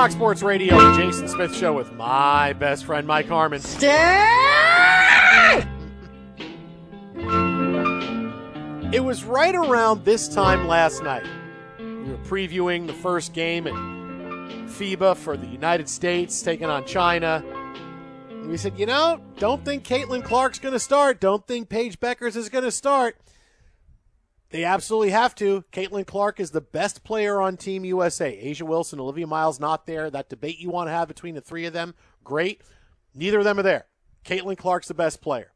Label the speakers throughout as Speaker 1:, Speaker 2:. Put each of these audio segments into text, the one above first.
Speaker 1: Fox Sports Radio, the Jason Smith Show with my best friend, Mike Harmon. It was right around this time last night. We were previewing the first game at FIBA for the United States taking on China. And we said, don't think Caitlin Clark's going to start. Don't think Paige Bueckers is going to start. They absolutely have to. Caitlin Clark is the best player on Team USA. A'ja Wilson, Olivia Miles not there. That debate you want to have between the three of them, great. Neither of them are there. Caitlin Clark's the best player.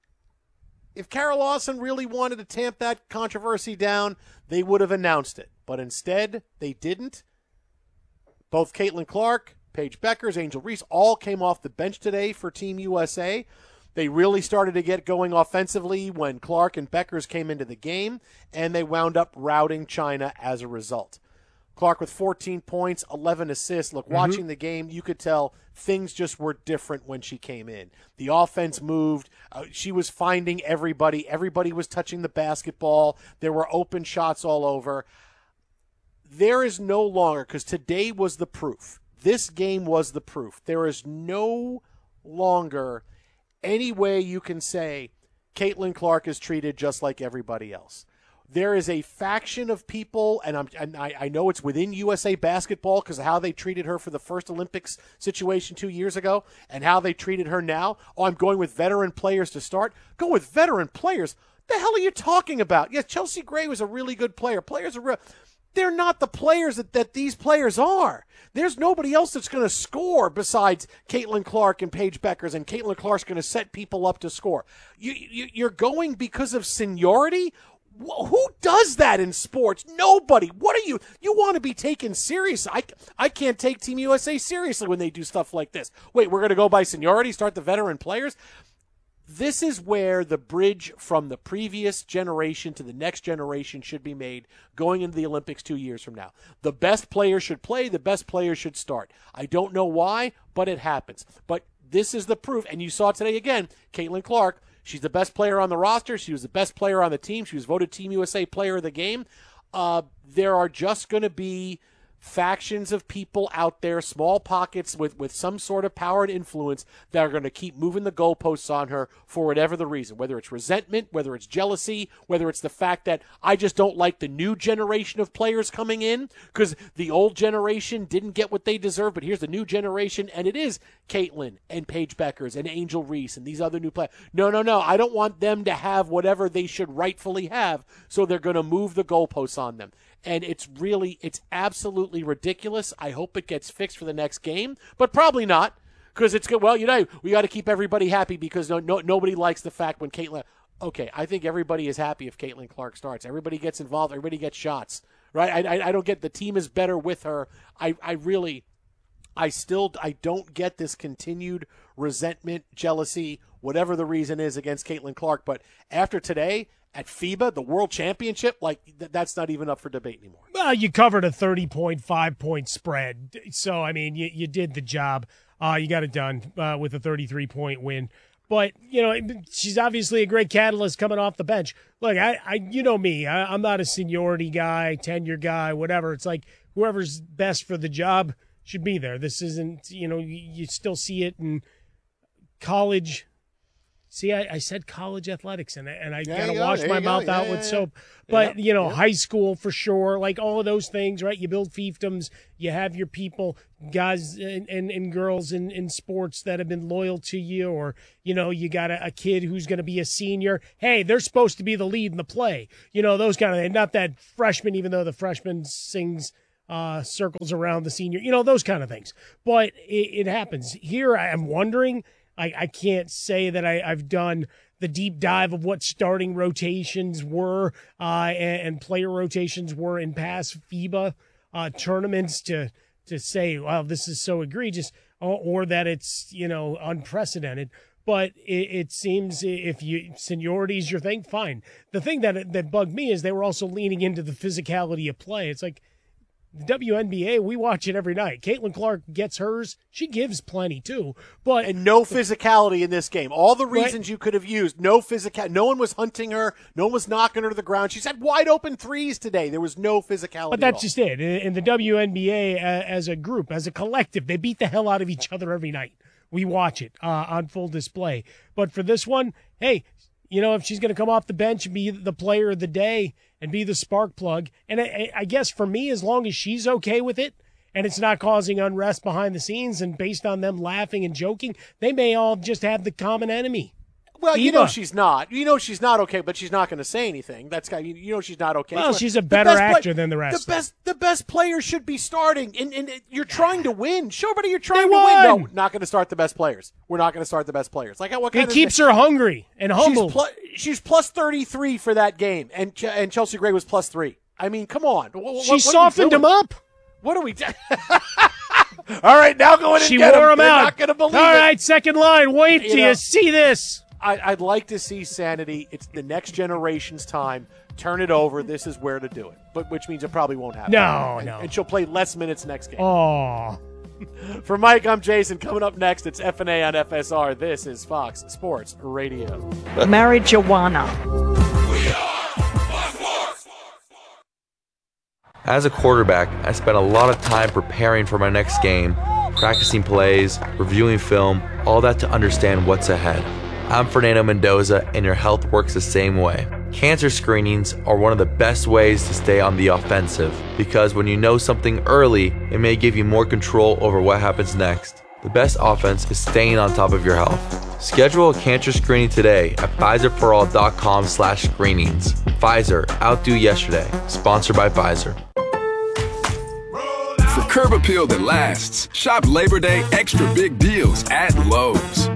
Speaker 1: If Kara Lawson really wanted to tamp that controversy down, they would have announced it. But instead, they didn't. Both Caitlin Clark, Paige Bueckers, Angel Reese all came off the bench today for Team USA. They really started to get going offensively when Clark and Bueckers came into the game, and they wound up routing China as a result. Clark with 14 points, 11 assists. Look, watching the game, you could tell things just were different when she came in. The offense moved. She was finding everybody. Everybody was touching the basketball. There were open shots all over. There is no longer, because today was the proof. This game was the proof. There is no longer any way you can say Caitlin Clark is treated just like everybody else. There is a faction of people, and I know it's within USA Basketball because of how they treated her for the first Olympics situation 2 years ago and how they treated her now. Oh, I'm going with veteran players to start. Go with veteran players? The hell are you talking about? Yes, Chelsea Gray was a really good player. Players are real. They're not the players that these players are. There's nobody else that's going to score besides Caitlin Clark and Paige Bueckers, and Caitlin Clark's going to set people up to score. You're going because of seniority? Who does that in sports? Nobody. What are you? You want to be taken serious? I can't take Team USA seriously when they do stuff like this. Wait, we're going to go by seniority, start the veteran players? This is where the bridge from the previous generation to the next generation should be made going into the Olympics 2 years from now. The best players should play. The best players should start. I don't know why, but it happens. But this is the proof. And you saw today again, Caitlin Clark, she's the best player on the roster. She was the best player on the team. She was voted Team USA Player of the Game. There are just going to be factions of people out there, small pockets with some sort of power and influence that are going to keep moving the goalposts on her for whatever the reason, whether it's resentment, whether it's jealousy, whether it's the fact that I just don't like the new generation of players coming in because the old generation didn't get what they deserve, but here's the new generation, and it is Caitlin and Paige Bueckers and Angel Reese and these other new players. No, I don't want them to have whatever they should rightfully have, so they're going to move the goalposts on them. And it's absolutely ridiculous. I hope it gets fixed for the next game, but probably not because it's good. Well, we got to keep everybody happy because nobody likes the fact when Caitlin. Okay, I think everybody is happy if Caitlin Clark starts. Everybody gets involved. Everybody gets shots, right? I don't get the team is better with her. I don't get this continued resentment, jealousy, whatever the reason is against Caitlin Clark. But after today, at FIBA, the World Championship, that's not even up for debate anymore.
Speaker 2: Well, you covered a 30.5-point spread. So, I mean, you did the job. You got it done with a 33-point win. But, she's obviously a great catalyst coming off the bench. Look, you know me. I'm not a seniority guy, tenure guy, whatever. It's like whoever's best for the job should be there. This isn't, you still see it in college. See, I said college athletics, and I got to wash my mouth out with soap. But, high school for sure, like all of those things, right? You build fiefdoms. You have your people, guys and girls in sports that have been loyal to you, or, you got a kid who's going to be a senior. Hey, they're supposed to be the lead in the play. Those kind of things. Not that freshman, even though the freshman sings circles around the senior, those kind of things. But it happens. Here I am wondering, I can't say that I've done the deep dive of what starting rotations were and player rotations were in past FIBA tournaments to say, wow, this is so egregious, or that it's, unprecedented. But it seems if seniority is your thing, fine. The thing that bugged me is they were also leaning into the physicality of play. It's like, The WNBA, we watch it every night. Caitlin Clark gets hers. She gives plenty, too.
Speaker 1: And no physicality in this game. All the reasons you could have used, no physical. No one was hunting her. No one was knocking her to the ground. She's had wide open threes today. There was no physicality.
Speaker 2: But that's just it. In the WNBA, as a group, as a collective, they beat the hell out of each other every night. We watch it on full display. But for this one, hey, if she's going to come off the bench and be the player of the day and be the spark plug, and I guess for me, as long as she's okay with it and it's not causing unrest behind the scenes and based on them laughing and joking, they may all just have the common enemy.
Speaker 1: Well, she's not. She's not okay, but she's not going to say anything. That's she's not okay.
Speaker 2: Well, she's a better actor than the rest.
Speaker 1: The best player should be starting, and you're trying to win. Show everybody you're trying to win. No, not going to start the best players. We're not going to start the best players. Like what kind
Speaker 2: it keeps her hungry and humble.
Speaker 1: She's plus 33 for that game, and Chelsea Gray was plus 3. I mean, come on.
Speaker 2: She softened him up.
Speaker 1: What are we doing? All right, now go in and
Speaker 2: she
Speaker 1: get
Speaker 2: wore
Speaker 1: him.
Speaker 2: They're
Speaker 1: out. Not going to believe it.
Speaker 2: All right, second line. Wait till you see this.
Speaker 1: I'd like to see sanity. It's the next generation's time. Turn it over. This is where to do it. But which means it probably won't happen.
Speaker 2: No.
Speaker 1: And she'll play less minutes next game.
Speaker 2: Oh.
Speaker 1: For Mike, I'm Jason. Coming up next, it's FNA on FSR. This is Fox Sports Radio.
Speaker 3: Marijuana.
Speaker 4: As a quarterback, I spent a lot of time preparing for my next game, practicing plays, reviewing film, all that to understand what's ahead. I'm Fernando Mendoza, and your health works the same way. Cancer screenings are one of the best ways to stay on the offensive, because when you know something early, it may give you more control over what happens next. The best offense is staying on top of your health. Schedule a cancer screening today at PfizerForAll.com/screenings. Pfizer, outdo yesterday. Sponsored by Pfizer.
Speaker 5: For curb appeal that lasts, shop Labor Day extra big deals at Lowe's.